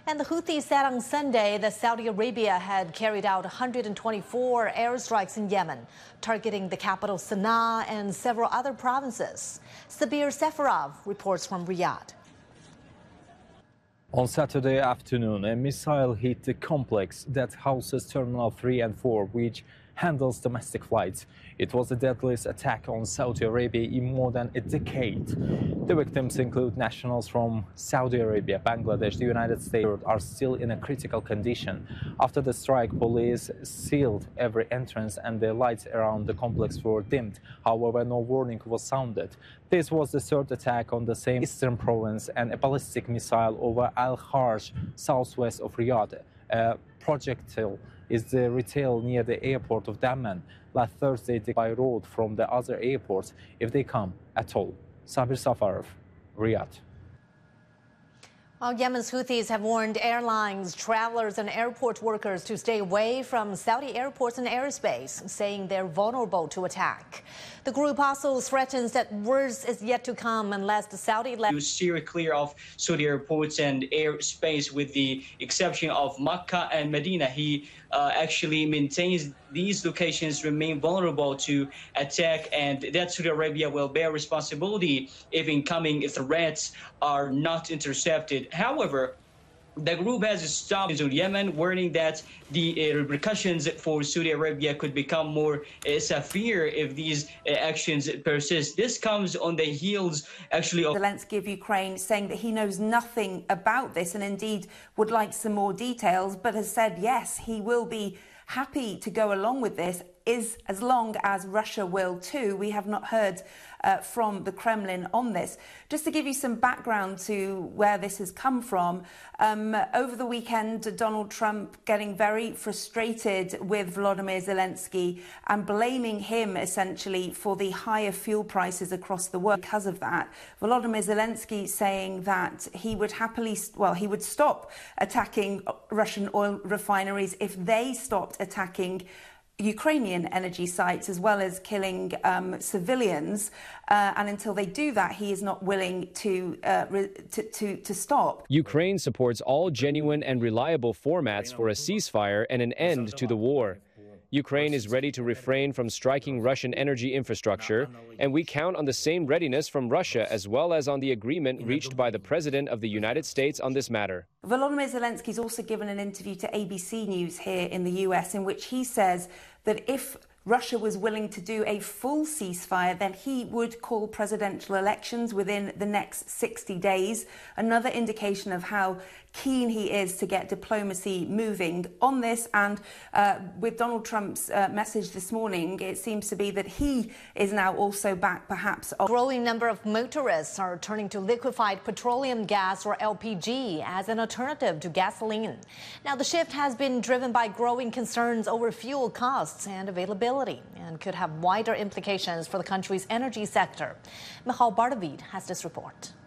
And the Houthis said on Sunday that Saudi Arabia had carried out 124 airstrikes in Yemen, targeting the capital Sana'a and several other provinces. Sabir Safarov reports from Riyadh. On Saturday afternoon, a missile hit the complex that houses Terminal 3 and 4, which handles domestic flights. It was the deadliest attack on Saudi Arabia in more than a decade. The victims include nationals from Saudi Arabia, Bangladesh, the United States, are still in a critical condition. After the strike, police sealed every entrance and the lights around the complex were dimmed. However, no warning was sounded. This was the third attack on the same eastern province and a ballistic missile over Al-Harj, southwest of Riyadh. A projectile is the retail near the airport of Dammam. Last Thursday, by road from the other airports, if they come at all. Sabir Safarov, Riyadh. Well, Yemen's Houthis have warned airlines, travelers and airport workers to stay away from Saudi airports and airspace, saying they're vulnerable to attack. The group also threatens that worse is yet to come unless the Saudi... You steer clear of Saudi airports and airspace with the exception of Makkah and Medina. He actually maintains these locations remain vulnerable to attack and that Saudi Arabia will bear responsibility if incoming threats are not intercepted. However, the group has stopped in Yemen, warning that the repercussions for Saudi Arabia could become more severe if these actions persist. This comes on the heels, actually, of Zelensky of Ukraine saying that he knows nothing about this and indeed would like some more details, but has said, yes, he will be happy to go along with this, as long as Russia will too. We have not heard from the Kremlin on this. Just to give you some background to where this has come from, over the weekend, Donald Trump getting very frustrated with Volodymyr Zelensky and blaming him essentially for the higher fuel prices across the world. Because of that, Volodymyr Zelensky saying that he would he would stop attacking Russian oil refineries if they stopped attacking Ukrainian energy sites, as well as killing civilians, and until they do that, he is not willing to stop. Ukraine supports all genuine and reliable formats for a ceasefire and an end to the war. Ukraine is ready to refrain from striking Russian energy infrastructure, and we count on the same readiness from Russia as well as on the agreement reached by the President of the United States on this matter. Volodymyr Zelensky's also given an interview to ABC News here in the US in which he says that if Russia was willing to do a full ceasefire, then he would call presidential elections within the next 60 days. Another indication of how keen he is to get diplomacy moving on this. And with Donald Trump's message this morning, it seems to be that he is now also back, perhaps. A growing number of motorists are turning to liquefied petroleum gas, or LPG, as an alternative to gasoline. Now, the shift has been driven by growing concerns over fuel costs and availability, and could have wider implications for the country's energy sector. Michal Bardavid has this report.